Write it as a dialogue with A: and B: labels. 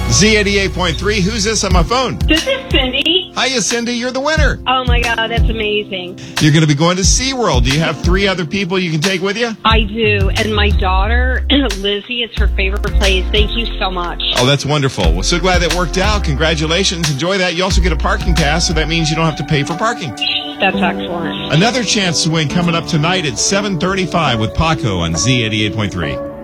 A: Z88.3, who's this on my phone?
B: This is Cindy.
A: Hiya, Cindy, you're the winner.
B: Oh my God, that's amazing.
A: You're going to be going to SeaWorld. Do you have 3 other people you can take with you?
B: I do. And my daughter, Lizzie, it's her favorite place. Thank you so much.
A: Oh, that's wonderful. Well, so glad that worked out. Congratulations. Enjoy that. You also get a parking pass, so that means you don't have to pay for parking.
B: That's excellent.
A: Another chance to win coming up tonight at 7:35 with Paco on Z88.3.